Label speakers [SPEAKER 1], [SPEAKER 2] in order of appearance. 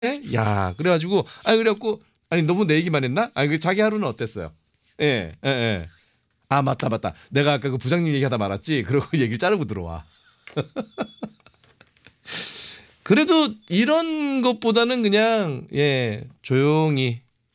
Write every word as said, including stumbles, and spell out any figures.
[SPEAKER 1] 야, 그래가지고, 아니, 그래갖고, 아니, 너무 내 얘기만 했나? 아니, 그 자기 하루는 어땠어요? 예, 예, 예. 아, 맞다, 맞다. 내가 아까 그 부장님 얘기하다 말았지? 그러고 얘기를 자르고 들어와. 그래도 이런 것보다는 그냥, 예, 조용히